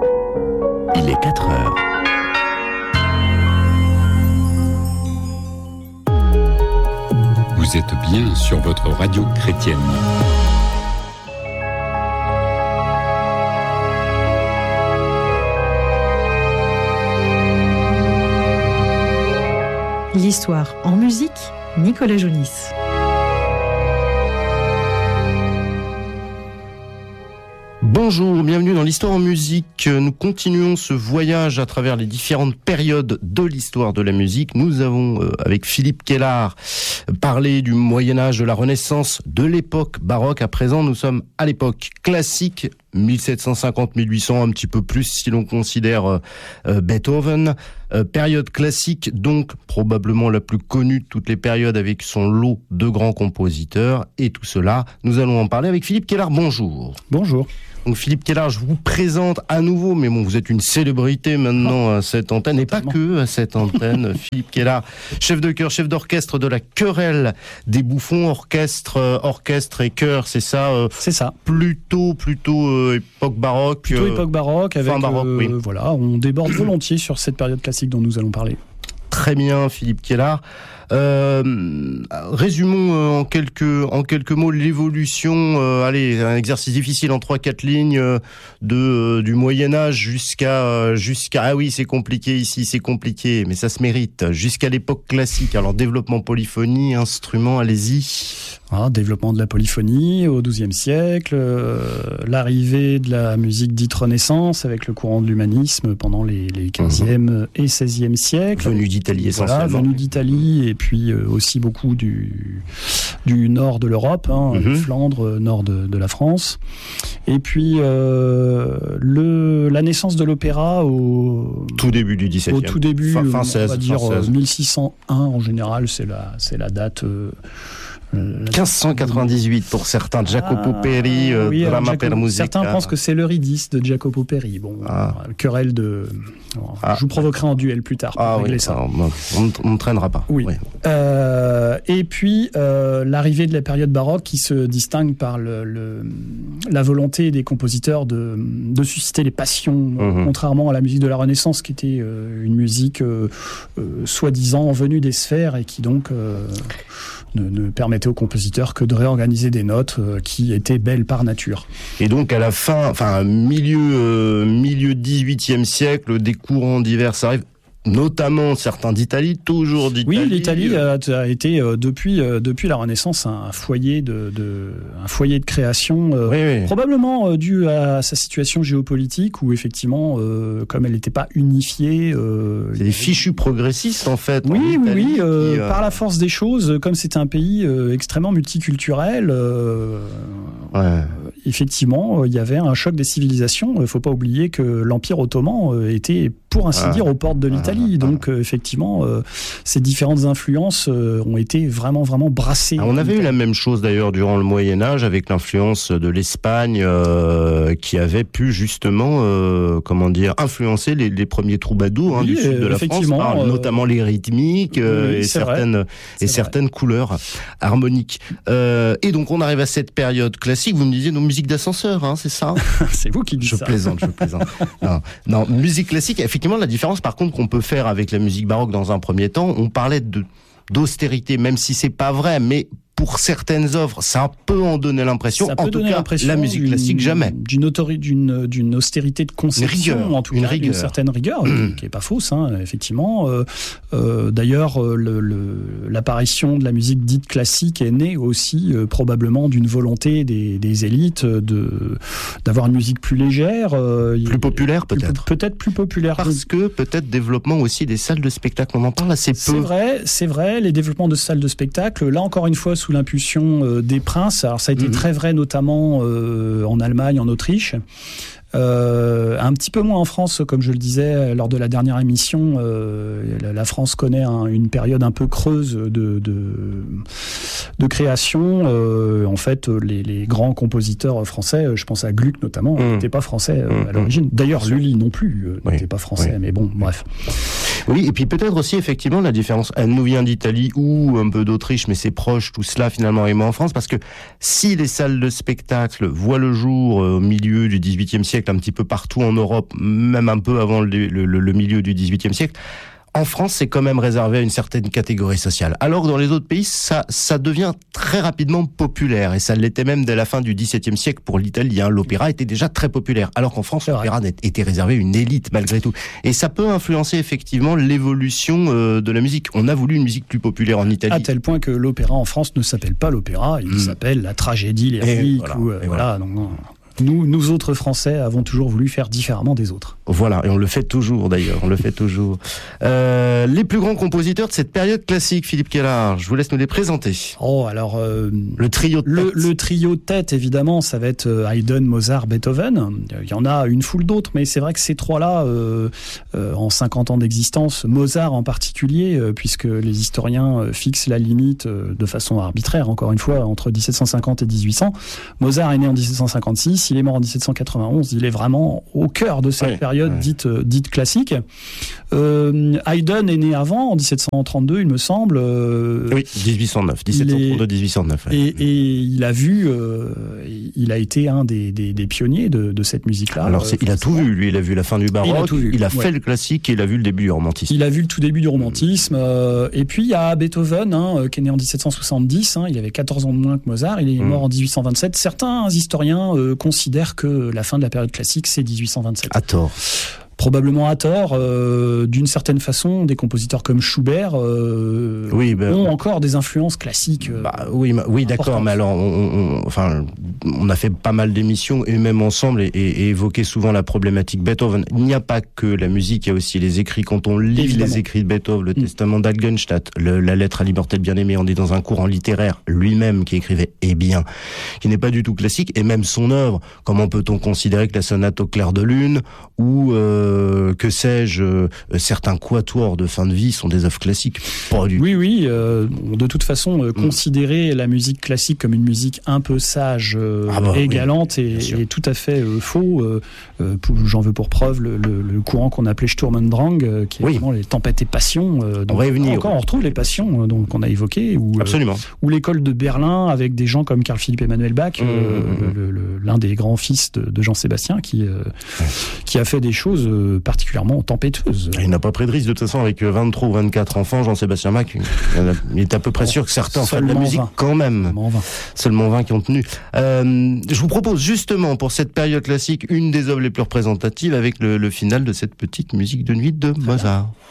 Il est 4 heures. Vous êtes bien sur votre radio chrétienne. L'histoire en musique, Nicolas Jounis. Bonjour, bienvenue dans l'Histoire en musique. Nous continuons ce voyage à travers les différentes périodes de l'histoire de la musique. Nous avons, avec Philippe Kellard, parlé du Moyen-Âge, de la Renaissance, de l'époque baroque. À présent, nous sommes à l'époque classique, 1750-1800, un petit peu plus si l'on considère Beethoven. Période classique, donc probablement la plus connue de toutes les périodes, avec son lot de grands compositeurs. Et tout cela, nous allons en parler avec Philippe Kellard. Bonjour. Bonjour. Donc Philippe Kellard, je vous présente à nouveau, mais bon, vous êtes une célébrité maintenant à cette antenne, et pas que à cette antenne. Philippe Kellard, chef de chœur, chef d'orchestre de la Querelle des Bouffons, orchestre et chœur, c'est ça C'est ça. Plutôt époque baroque. Plutôt époque baroque, avec fin baroque, oui. Voilà, on déborde volontiers sur cette période classique dont nous allons parler. Très bien, Philippe Kellard. Résumons en quelques mots l'évolution. Allez, un exercice difficile en 3-4 lignes du Moyen-Âge jusqu'à ah oui, c'est compliqué ici, c'est compliqué, mais ça se mérite. Jusqu'à l'époque classique. Alors développement polyphonie, instruments, allez-y. Développement de la polyphonie au XIIe siècle, l'arrivée de la musique dite Renaissance avec le courant de l'humanisme pendant les 15e et 16e siècles. Venu d'Italie essentiellement. Voilà, venu d'Italie et puis aussi beaucoup du nord de l'Europe, Flandre, nord de la France. Et puis la naissance de l'opéra au tout début du XVIIe. Au tout début, fin 16, on va dire 16. 1601 en général, c'est la date. 1598 pour certains, Jacopo Peri, Drama per Musica. Certains pensent que c'est l'Eurydice de Jacopo Peri. Bon, querelle de... Je vous provoquerai en duel plus tard pour régler ça. On ne traînera pas. Oui. Et puis, l'arrivée de la période baroque qui se distingue par la volonté des compositeurs de susciter les passions, contrairement à la musique de la Renaissance qui était une musique soi-disant venue des sphères et qui donc... ne permettait aux compositeurs que de réorganiser des notes qui étaient belles par nature. Et donc à la milieu 18e siècle, des courants divers arrivent, notamment certains d'Italie, toujours d'Italie. Oui, l'Italie a été depuis la Renaissance un foyer de création, probablement dû à sa situation géopolitique où effectivement, comme elle n'était pas unifiée, c'est des fichus progressistes en fait. Oui, par la force des choses, comme c'était un pays extrêmement multiculturel. Effectivement, il y avait un choc des civilisations. Il ne faut pas oublier que l'Empire ottoman était, pour ainsi dire, aux portes de l'Italie. Donc, effectivement, ces différentes influences ont été vraiment, vraiment brassées. On avait eu la même chose d'ailleurs durant le Moyen-Âge avec l'influence de l'Espagne qui avait pu justement, influencer les premiers troubadours du sud de la France, notamment les rythmiques et certaines couleurs harmoniques. Et donc, on arrive à cette période classique. Vous me disiez nos musiques d'ascenseur, c'est ça? C'est vous qui dites ça. Je plaisante. Non, musique classique. Effectivement, la différence, par contre, qu'on peut faire avec la musique baroque dans un premier temps, on parlait d'austérité, même si c'est pas vrai, mais pour certaines œuvres, ça peut en donner l'impression. En tout cas, la musique classique, jamais. D'une austérité de conception, en tout cas, d'une certaine rigueur, qui est pas fausse, effectivement. D'ailleurs, l'apparition de la musique dite classique est née aussi probablement d'une volonté des élites d'avoir une musique plus légère, plus populaire peut-être. Peut-être plus populaire. Parce que peut-être développement aussi des salles de spectacle. On en parle assez peu. C'est vrai. Les développements de salles de spectacle. Là encore une fois, sous l'impulsion des princes. Alors ça a été très vrai notamment en Allemagne, en Autriche. Un petit peu moins en France, comme je le disais lors de la dernière émission. La France connaît une période un peu creuse de création. En fait, les grands compositeurs français, je pense à Gluck notamment, n'étaient pas français à l'origine. D'ailleurs, Lully non plus n'était pas français, mais bon, bref. Oui, et puis peut-être aussi effectivement la différence. Elle nous vient d'Italie ou un peu d'Autriche, mais c'est proche tout cela finalement et moi en France, parce que si les salles de spectacle voient le jour au milieu du XVIIIe siècle, un petit peu partout en Europe, même un peu avant le milieu du XVIIIe siècle, en France, c'est quand même réservé à une certaine catégorie sociale. Alors que dans les autres pays, ça devient très rapidement populaire. Et ça l'était même dès la fin du XVIIe siècle pour l'Italie. L'opéra était déjà très populaire. Alors qu'en France, l'opéra était réservé à une élite malgré tout. Et ça peut influencer effectivement l'évolution de la musique. On a voulu une musique plus populaire en Italie. À tel point que l'opéra en France ne s'appelle pas l'opéra, il s'appelle la tragédie lyrique. Voilà. Donc, nous autres Français avons toujours voulu faire différemment des autres. Voilà, et on le fait toujours d'ailleurs, les plus grands compositeurs de cette période classique, Philippe Kellard, je vous laisse nous les présenter. Alors... le trio de tête. Le trio de tête, évidemment, ça va être Haydn, Mozart, Beethoven. Il y en a une foule d'autres, mais c'est vrai que ces trois-là, en 50 ans d'existence, Mozart en particulier, puisque les historiens fixent la limite de façon arbitraire, encore une fois, entre 1750 et 1800. Mozart est né en 1756, il est mort en 1791, il est vraiment au cœur de cette période dite classique. Haydn est né avant, en 1732, il me semble. Oui, 1809, 1732-1809. Et il a vu, il a été un des pionniers de cette musique-là. Alors il a tout vu, lui, il a vu la fin du baroque, il a fait le classique et il a vu le début du romantisme. Il a vu le tout début du romantisme. Et puis il y a Beethoven, qui est né en 1770, il avait 14 ans de moins que Mozart, il est mort en 1827. Certains historiens considèrent que la fin de la période classique, c'est 1827. À tort. Probablement à tort. D'une certaine façon, des compositeurs comme Schubert ont encore des influences classiques. Oui, d'accord. Mais alors, on a fait pas mal d'émissions et même ensemble et évoqué souvent la problématique Beethoven. Il n'y a pas que la musique, il y a aussi les écrits. Quand on lit les écrits de Beethoven, le Testament d'Algenstadt, la lettre à l'immortel bien-aimé, on est dans un courant littéraire lui-même qui écrivait bien, qui n'est pas du tout classique. Et même son œuvre, comment peut-on considérer que la sonate au clair de lune ou que sais-je, certains quatuors de fin de vie sont des œuvres classiques. Oui. De toute façon, considérer la musique classique comme une musique un peu sage et galante est tout à fait faux. J'en veux pour preuve le courant qu'on appelait Sturm und Drang, qui est vraiment les tempêtes et passions. On va y venir. On retrouve les passions qu'on a évoquées. Absolument. Ou l'école de Berlin avec des gens comme Carl Philipp Emanuel Bach, l'un des grands fils de Jean-Sébastien, qui a fait des choses particulièrement tempêteuse. Il n'a pas pris de risque de toute façon avec 23 ou 24 enfants, Jean-Sébastien Bach. Il est à peu près sûr que certains font de la musique 20. Quand même. Seulement 20 qui ont tenu. Je vous propose justement pour cette période classique une des œuvres les plus représentatives avec le final de cette petite musique de nuit de Mozart.